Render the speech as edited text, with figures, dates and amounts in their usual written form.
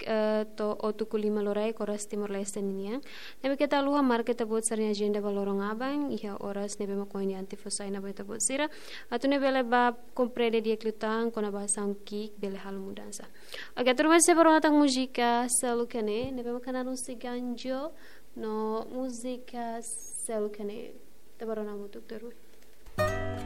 to otu kulima lorai koras Timor Leste niya. Nebe kita luha mar kita buat sarnya agenda balorong abang iha oras nebe makoin di antifosai na beta buat sira. Atu nebe leba comprende dia klutang kona bahasa kik bele hal mudansa. Oke, terima kasih perawatan musika selalu kene nebe makanan si ganjo no musika selalu kene. Tabarona mutuk terus.